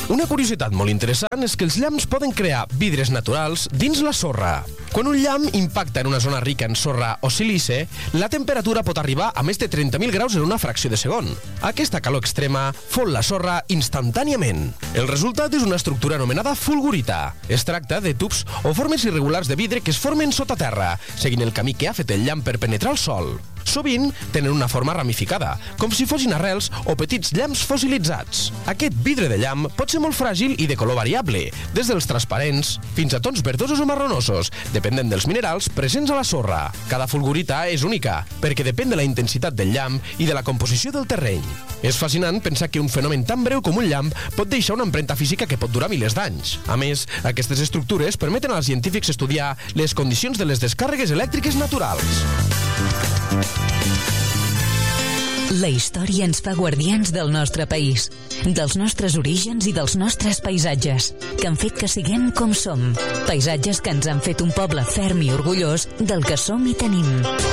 Una curiositat molt interessant és que els llamps poden crear vidres naturals dins la sorra. Quan un llamp impacta en una zona rica en sorra o sílice, la temperatura pot arribar a més de 30.000 graus en una fracció de segon. Aquesta calor extrema fon la sorra instantàniament. El resultat és una estructura anomenada fulgurita. Es tracta de tubs o formes irregulars de vidre que es formen sota terra, seguint el camí que ha fet el llamp per penetrar el sòl. Sovint tenen una forma ramificada, com si fossin arrels o petits llamps fossilitzats. Aquest vidre de llamp pot ser molt fràgil i de color variable, des dels transparents fins a tons verdosos o marronosos, dependent dels minerals presents a la sorra. Cada fulgurita és única, perquè depèn de la intensitat del llamp i de la composició del terreny. És fascinant pensar que un fenomen tan breu com un llamp pot deixar una empremta física que pot durar milers d'anys. A més, aquestes estructures permeten als científics estudiar les condicions de les descàrregues elèctriques naturals. La història ens fa guardians del nostre país, dels nostres orígens i dels nostres paisatges, que han fet que siguem com som. Paisatges que ens han fet un poble ferm i orgullós del que som i tenim.